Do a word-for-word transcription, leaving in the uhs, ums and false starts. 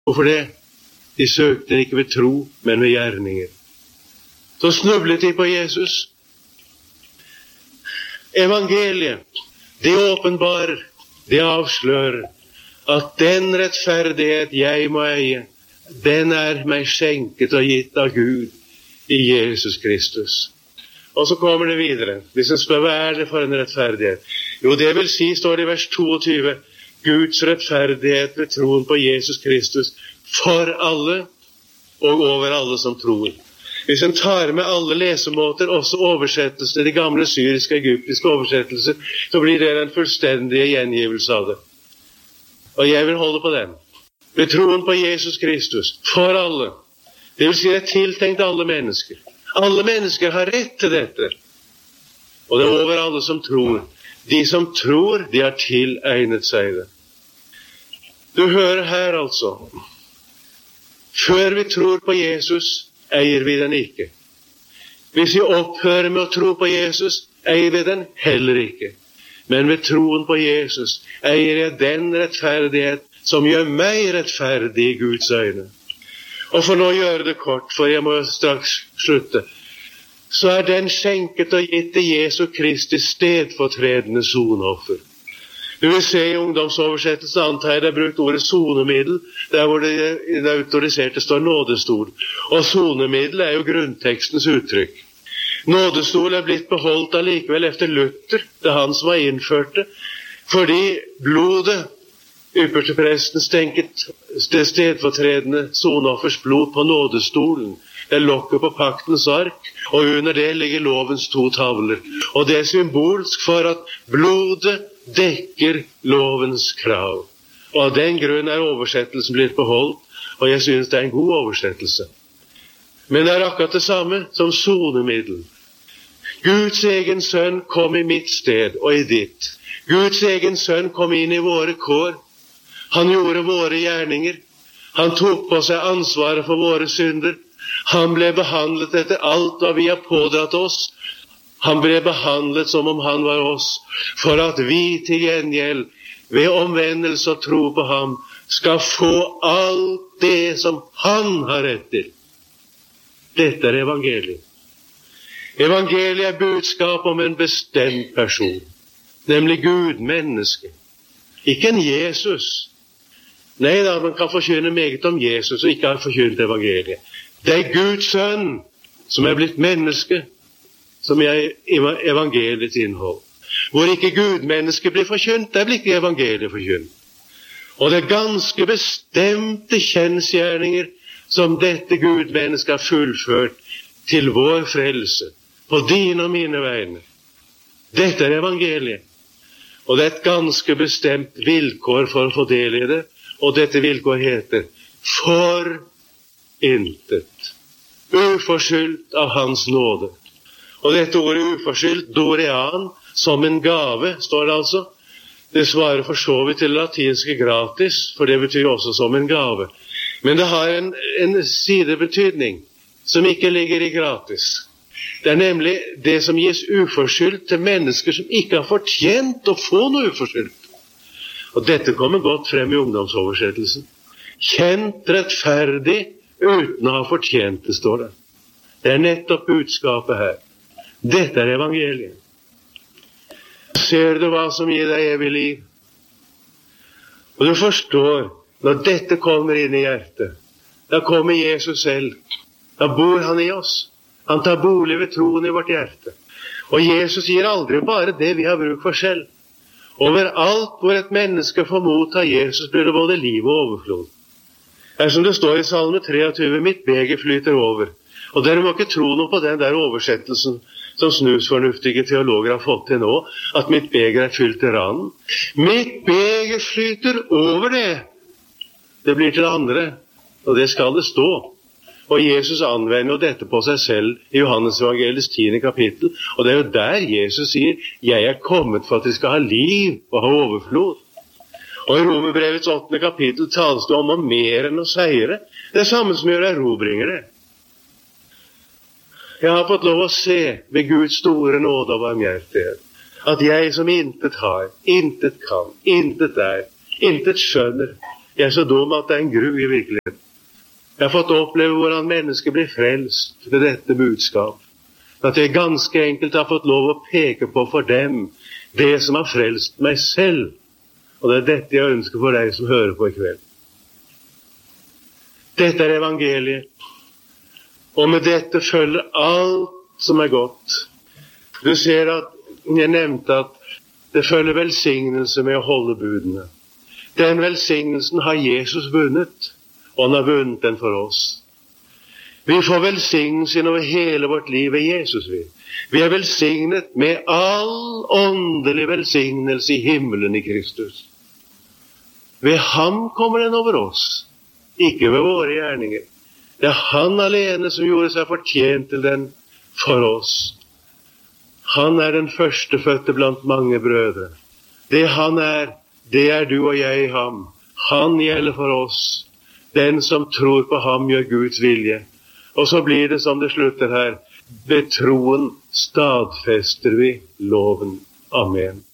Hvorfor det? De søkte ikke ved tro, men ved gjerninger. Så snublet de på Jesus. Evangeliet, det åpenbarer, det avslører at den rettferdighet jeg må eie, den er meg skjenket og gitt av Gud i Jesus Kristus. Og så kommer det videre. Hvis en spør hva er det for en rettferdighet? Jo, det vil si, står det i vers toogtyve, Guds rettferdighet ved troen på Jesus Kristus for alle og over alle som tror. Hvis en tar med alle lesemåter, også oversettelser, de gamle syriske, egyptiske oversettelser, så blir det en fullstendig gjengivelse av det. Og jeg vil holde på den. Ved troen på Jesus Kristus, for alle. Det vil si, det er tiltenkt alle mennesker. Alle mennesker har rett til dette. Og det er over alle som tror. De som tror, de har tilegnet seg det. Du hører her altså. Før vi tror på Jesus, eier vi den ikke. Hvis vi opphører med å tro på Jesus, eier vi den heller ikke. Men ved troen på Jesus eier jeg den rettferdighet som gjør meg rettferdig i Guds øyne. Og for nå å gjøre det kort, for jeg må straks slutte, så er den skjenket og gitt til Jesu Kristi stedfortredende sonoffer. Du vil se i ungdomsoversettelsen, antar jeg det er brukt ordet sonemiddel, der hvor det, det autoriserte står nådestol. Og sonemiddel er jo grunntekstens uttrykk. Nådestol er blitt beholdt allikevel efter Luther, det er han som har innført det, fordi blodet, ypperste presten stenket det stedfortredende sonoffers blod på nådestolen. Det er lokket på paktens ark, og under det ligger lovens to tavler. Og det er symbolsk for at blodet dekker lovens krav. Og av den grunn er oversettelsen blitt beholdt, og jeg synes det er en god oversettelse. Men det er akkurat det samme som sonemiddel. Guds egen sønn kom i mitt sted og i ditt. Guds egen sønn kom inn i våre kår. Han gjorde våre gjerninger. Han tok på seg ansvaret for våre synder. Han ble behandlet etter alt hva vi har pådratt oss. Han ble behandlet som om han var oss, for at vi til gjengjeld ved omvendelse og tro på ham skal få alt det som han har rett til. Dette er evangeliet. Evangeliet er budskap om en bestemt person, nemlig Gud, menneske. Ikke en Jesus. Nei da, man kan forkynne meget om Jesus og ikke har forkynt evangeliet. Det er Guds sønn som er blitt menneske, som er evangeliets innhold. Hvor ikke Gud-mennesket blir forkynt, der blir ikke evangeliet forkynt. Og det er ganske bestemte kjensgjerninger som dette Gud-mennesket har fullført til vår frelse, på dine og mine vegne. Dette er evangeliet. Og det er et ganske bestemt vilkår for å få del i det, og dette vilkår heter for intet, uforskyldt av hans nåde. Og dette ordet uforskyldt, dorean, som en gave, står det altså. Det svarer for så vidt til latinske gratis, for det betyr også som en gave. Men det har en, en sidebetydning som ikke ligger i gratis. Det er nemlig det som gis uforskyldt til mennesker som ikke har fortjent å få noe uforskyldt. Og dette kommer godt frem i ungdomsoversettelsen. Kjent rettferdig uten å ha fortjent det, står det. Det er nettopp budskapet her. Dette er evangeliet. Ser du hva som gir deg evig liv? Og du forstår, når dette kommer inn i hjertet, da kommer Jesus selv. Da bor han i oss. Han tar bolig ved troen i vårt hjerte. Og Jesus gir aldri bare det vi har bruk for selv. Overalt hvor et menneske får motta Jesus, blir det både liv og overflod. Det er som det står i Salme treogtyve, mitt beger flyter over. Og dere må ikke tro noe på den der oversettelsen som snusfornuftige teologer har fått til nå, at mitt beger er fylt til randen. Mitt beger flyter over det. Det blir til andre, og det skal det stå. Og Jesus anvender jo dette på seg selv i Johannes evangeliets tiende kapittel, og det er jo der Jesus sier, jeg er kommet for at de skal ha liv og ha overflod. Og i Romerbrevets åttende kapittel tales det om å mer enn å seire. Det er samme som gjør erobringere. Jeg har fått lov å se ved Guds store nåde og barmhjertighet, at jeg som intet har, intet kan, intet er, intet skjønner, Jeg er så dum at det er en gru i virkeligheten. Jeg har fått oppleve hvordan mennesker blir frelst ved dette budskap. At jeg ganske enkelt har fått lov å peke på for dem det som har frelst meg selv. Og det er dette jeg ønsker for deg som hører på i kveld. Dette er evangeliet. Og med dette følger alt som er godt. Du ser at jeg nevnte at det følger velsignelse med å holde budene. Den velsignelsen har Jesus vunnet, og han har vunnet den for oss. Vi får velsignelsen over hele vårt liv ved Jesus. Vi, vi er velsignet med all åndelig velsignelse i himmelen i Kristus. Ved ham kommer den over oss, ikke ved våre gjerninger. Det er han alene som gjorde seg fortjent til den for oss. Han er den førstefødte blant mange brødre. Det han er, det er du og jeg i ham. Han gjelder for oss. Den som tror på ham gjør Guds vilje. Og så blir det som det slutter her. Ved troen stadfester vi loven. Amen.